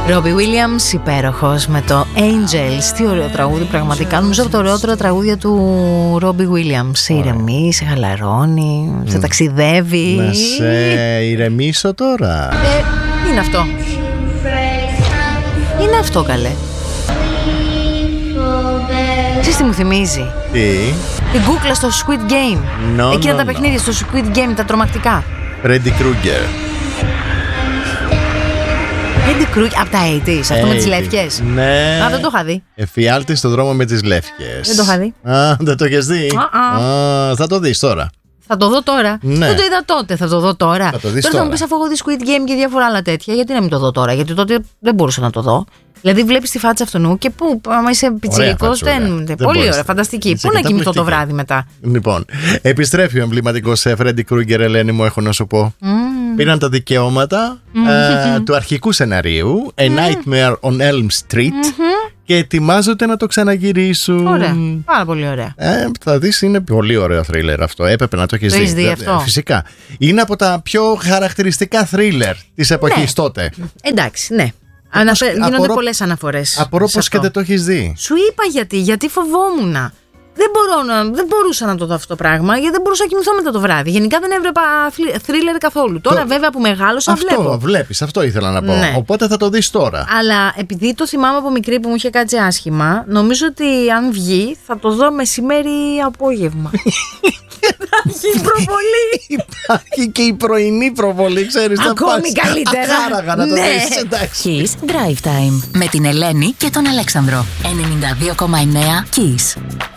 Ρόμπι Williams, υπέροχος με το Angels. Τι ωραίο τραγούδι, πραγματικά. Νομίζω από τα ωραιότερα τραγούδια του Ρόμπι Williams. Σε ηρεμεί, σε χαλαρώνει, σε ταξιδεύει. Να σε ηρεμήσω τώρα. Είναι αυτό. Είναι αυτό, καλέ. Ξέρεις τι μου θυμίζει? Τι? Την κούκλα στο Squid Game. Εκείνα τα παιχνίδια στο Squid Game, τα τρομακτικά. Freddy Krueger. Freddy Krueger, από τα 80's, αυτό με τις λεύκες. Ναι. Α, δεν το είχα δει. Εφιάλτη στο δρόμο με τις λεύκες. Δεν το είχα δει. Α, δεν το έχεις δει. Θα το δεις τώρα. Θα το δω τώρα. Ναι. Δεν το είδα τότε, θα το δω τώρα. Θα το δεις τώρα. Θα μου πεις, αφού έχω δει Squid Game και διάφορα άλλα τέτοια, γιατί να μην το δω τώρα? Γιατί τότε δεν μπορούσα να το δω. Δηλαδή, βλέπεις τη φάτσα αυτού και πού, άμα είσαι πιτσιρικός, δεν. Πολύ ωραία, φανταστική. Πού να κοιμηθώ το βράδυ μετά? Λοιπόν, επιστρέφει ο εμβληματικός Freddy Krueger, Ελένη μου, έχω να σου πω. Πήραν τα δικαιώματα του αρχικού σεναρίου, A Nightmare on Elm Street, και ετοιμάζονται να το ξαναγυρίσουν. Ωραία, πάρα πολύ ωραία. Θα δεις, είναι πολύ ωραίο θρίλερ αυτό. Έπρεπε να το έχεις δει. δει αυτό? Φυσικά. Είναι από τα πιο χαρακτηριστικά θρίλερ της εποχής τότε. Εντάξει, ναι. Γίνονται πολλές αναφορές. Απορώ πως και δεν το έχεις δει. Σου είπα γιατί φοβόμουν. Δεν μπορούσα να το δω αυτό το πράγμα, γιατί δεν μπορούσα να κοιμηθώ μετά το βράδυ. Γενικά δεν έβλεπα θρίλερ καθόλου. Τώρα, βέβαια, που μεγάλωσα, βλέπω. Αυτό βλέπεις, αυτό ήθελα να πω. Ναι. Οπότε θα το δεις τώρα. Αλλά επειδή το θυμάμαι από μικρή που μου είχε κάτσει άσχημα, νομίζω ότι αν βγει θα το δω μεσημέρι απόγευμα. Θα έχει προβολή. Υπάρχει και η πρωινή προβολή, ξέρεις. Ακόμη καλύτερα. Αχάραγα να το δεις. Kiss Drive Time με την Ελένη και τον Αλέξανδρο. 92,9 Kiss.